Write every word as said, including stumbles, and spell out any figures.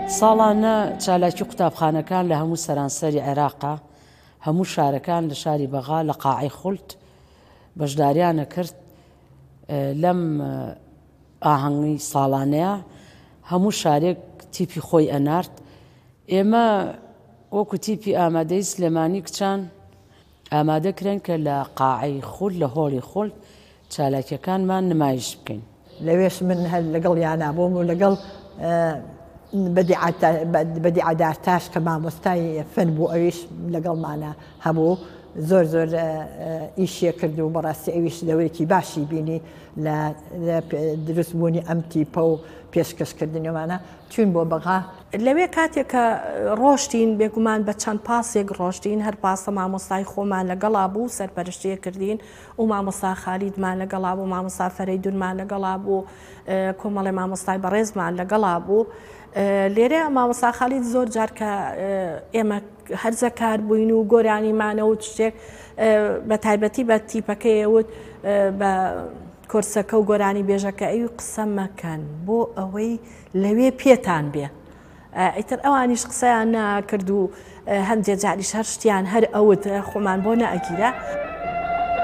ساڵانە چالاکی قوتابخانەکان لە هەموو سەرانسەری عێراقا هەموو شارەکان لە شاری بەغا لە قاعەی خولت بەشداریانە کرد لەم ئاهەنگی ساڵانەیە هەموو شارێک تیپی خۆی ئەنارد. ئێمە وەکو تیپی ئامادەی سلێمانی کچان ئامادەکرێن کە لە قاعەی خولت لە هۆڵی خولت چالاکیەکانمان نمایش بکەین. لەوێش من هەر لەگەڵ یانابووم و لەگەڵ بەدیعەدار تاش کە مامۆستای فەن بوو ئەویش لەگەڵمانە هەبوو زۆر زۆر ئیشیە کرد و بەڕاستی ئەویش لەوەیەکی باشی بینی لە دروستبوونی ئەم تیپە و پێشکەشکردنەوەمانە چوون بۆ بەغا. لەوێ کاتێک کە ڕۆشتین بێگومان بە چەند پاسێک ڕۆشتین هەر پاسە مامۆستای خۆمان لەگەڵا بوو سەرپەرشتیە کردین و مامۆستا خالیدمان لەگەڵا بوو مامۆستا فەرەیدونمان لەگەڵا بوو کۆمەڵی مامۆستای بەڕێزمان لەگەڵا بوو. لێرە مامۆستا خالید زۆر جار کە ئێمە هەرزە کار بووین و گۆرانیمانە و شتێک بە تایبەتی بە تیپەکەیەوت بە کۆرسەکە و گۆرانی بێژەکە ئەوی قسە مەکەن بۆ ئەوەی لەوێ پێتان بێ. ئیتر ئەوانیش قسەیان ناکرد و هەندێک جاریش هەر شتیان هەر ئەوت خۆمان بۆ نەئەگیرە.